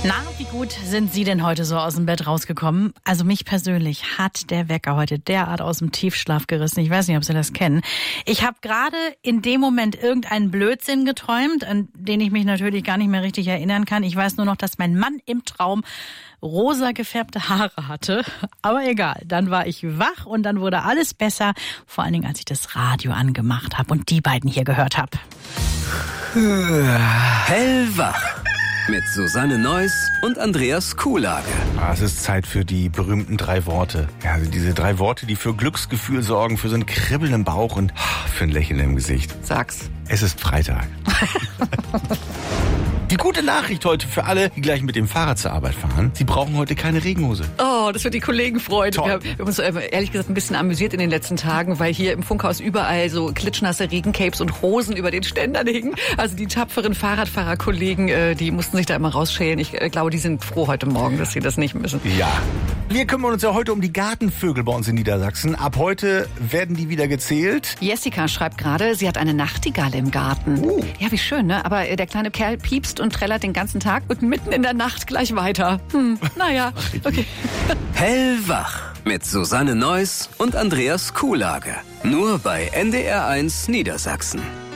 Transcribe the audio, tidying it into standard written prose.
Na, wie gut sind Sie denn heute so aus dem Bett rausgekommen? Also mich persönlich hat der Wecker heute derart aus dem Tiefschlaf gerissen. Ich weiß nicht, ob Sie das kennen. Ich habe gerade in dem Moment irgendeinen Blödsinn geträumt, an den ich mich natürlich gar nicht mehr richtig erinnern kann. Ich weiß nur noch, dass mein Mann im Traum rosa gefärbte Haare hatte. Aber egal, dann war ich wach und dann wurde alles besser. Vor allen Dingen, als ich das Radio angemacht habe und die beiden hier gehört habe. Hellwach. Mit Susanne Neuss und Andreas Kuhlage. Es ist Zeit für die berühmten 3 Worte. Ja, also diese 3 Worte, die für Glücksgefühl sorgen, für so ein Kribbeln im Bauch und für ein Lächeln im Gesicht. Sag's. Es ist Freitag. Die gute Nachricht heute für alle, die gleich mit dem Fahrrad zur Arbeit fahren: Sie brauchen heute keine Regenhose. Oh, das wird die Kollegen freuen. Toll. Wir haben uns ehrlich gesagt ein bisschen amüsiert in den letzten Tagen, weil hier im Funkhaus überall so klitschnasse Regencapes und Hosen über den Ständern hingen. Also die tapferen Fahrradfahrerkollegen, die mussten sich da immer rausschälen. Ich glaube, die sind froh heute Morgen, dass sie das nicht müssen. Ja. Wir kümmern uns ja heute um die Gartenvögel bei uns in Niedersachsen. Ab heute werden die wieder gezählt. Jessica schreibt gerade, sie hat eine Nachtigall im Garten. Ja, wie schön, ne? Aber der kleine Kerl piepst und trällert den ganzen Tag und mitten in der Nacht gleich weiter. Naja, okay. Hellwach. Mit Susanne Neuss und Andreas Kuhlage. Nur bei NDR1 Niedersachsen.